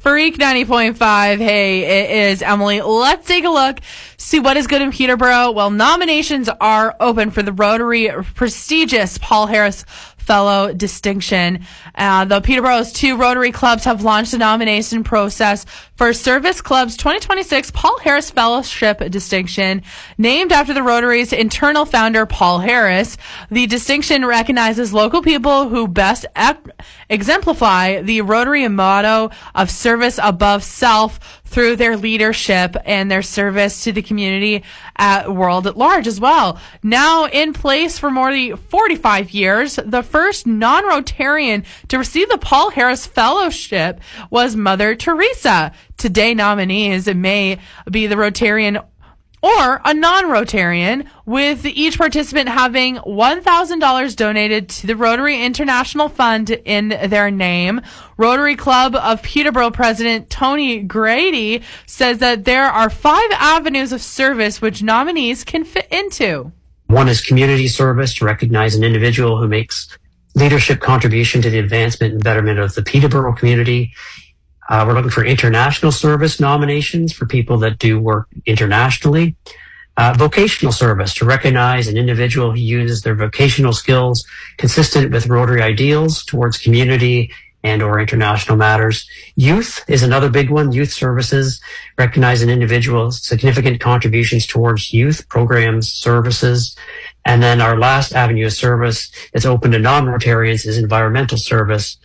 Freak 90.5. Hey, it is Emily. Let's take a look, see what is good in Peterborough. Well, nominations are open for the Rotary prestigious Paul Harris Fellow distinction. The Peterborough's 2 Rotary clubs have launched a nomination process for Service Club's 2026 Paul Harris Fellowship distinction, named after the Rotary's internal founder, Paul Harris. The distinction recognizes local people who best exemplify the Rotary motto of service above self through their leadership and their service to the community at world at large as well. Now in place for more than 45 years, the first non-Rotarian to receive the Paul Harris Fellowship was Mother Teresa. Today, nominees may be the Rotarian or a non-Rotarian, with each participant having $1,000 donated to the Rotary International Fund in their name. Rotary Club of Peterborough President Tony Grady says that there are 5 avenues of service which nominees can fit into. One is community service, to recognize an individual who makes leadership contribution to the advancement and betterment of the Peterborough community. We're looking for international service nominations for people that do work internationally. Vocational service, to recognize an individual who uses their vocational skills consistent with Rotary ideals towards community and or international matters. Youth is another big one. Youth services, recognize an individual's significant contributions towards youth programs, services. And then our last avenue of service that's open to non-Rotarians is environmental service.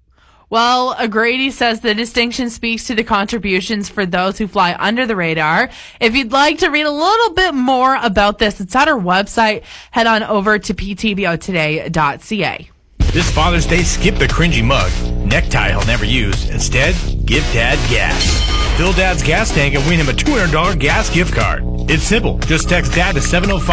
Well, Grady says the distinction speaks to the contributions for those who fly under the radar. If you'd like to read a little bit more about this, it's at our website. Head on over to ptbotoday.ca. This Father's Day, skip the cringy mug, necktie he'll never use. Instead, give Dad gas. Fill Dad's gas tank and win him a $200 gas gift card. It's simple. Just text Dad to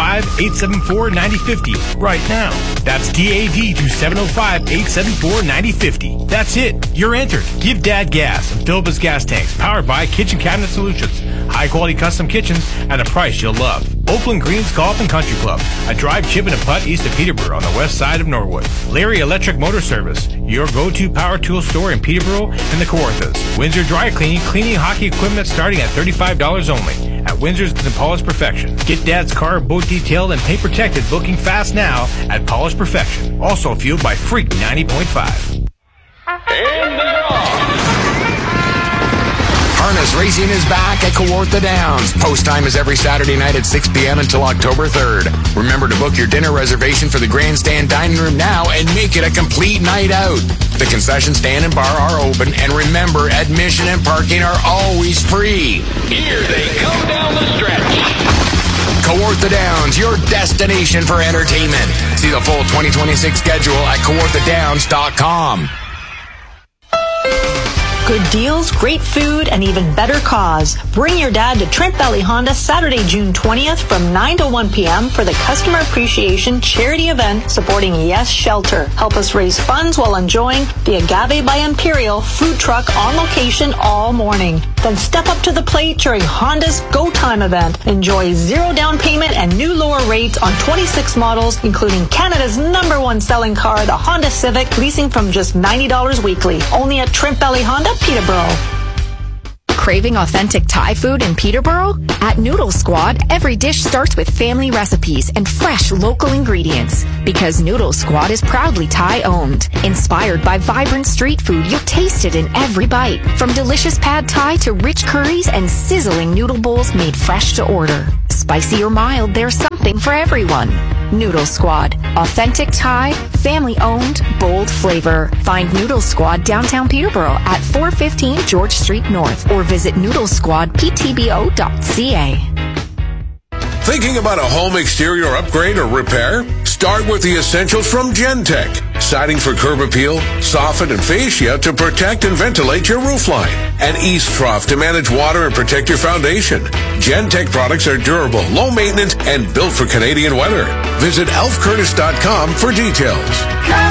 705-874-9050 right now. That's DAD to 705-874-9050. That's it. You're entered. Give Dad gas and fill up his gas tanks. Powered by Kitchen Cabinet Solutions. High-quality custom kitchens at a price you'll love. Oakland Greens Golf and Country Club. A drive, chip, and a putt east of Peterborough on the west side of Norwood. Larry Electric Motor Service. Your go-to power tool store in Peterborough and the Kawarthas. Windsor Dry Cleaning. Cleaning hockey equipment starting at $35 only. At Windsor's and Polished Perfection. Get Dad's car, boat detailed, and paint protected. Booking fast now at Polished Perfection. Also fueled by Freak 90.5. And the draw. Harness racing is back at Kawartha Downs. Post time is every Saturday night at 6 p.m. until October 3rd. Remember to book your dinner reservation for the grandstand dining room now and make it a complete night out. The concession stand and bar are open, and remember, admission and parking are always free. Here they come down the stretch. Kawartha Downs, your destination for entertainment. See the full 2026 schedule at kawarthadowns.com. Good deals, great food, and even better cause. Bring your dad to Trent Valley Honda Saturday, June 20th from 9 to 1 p.m. for the Customer Appreciation Charity Event supporting Yes Shelter. Help us raise funds while enjoying the Agave by Imperial food truck on location all morning. Then step up to the plate during Honda's Go Time event. Enjoy 0 down payment and new lower rates on 26 models, including Canada's #1 selling car, the Honda Civic, leasing from just $90 weekly. Only at Trent Valley Honda, Peterborough. Craving authentic Thai food in Peterborough? At Noodle Squad, every dish starts with family recipes and fresh local ingredients. Because Noodle Squad is proudly Thai-owned. Inspired by vibrant street food, you'll taste it in every bite. From delicious pad Thai to rich curries and sizzling noodle bowls made fresh to order. Spicy or mild, there's something for everyone. Noodle Squad. Authentic Thai, family-owned, bold flavor. Find Noodle Squad downtown Peterborough at 415 George Street North or visit noodlesquadptbo.ca. Thinking about a home exterior upgrade or repair? Start with the essentials from Gentech. Siding for curb appeal, soffit and fascia to protect and ventilate your roofline. And east trough to manage water and protect your foundation. Gentech products are durable, low maintenance, and built for Canadian weather. Visit elfcurtis.com for details.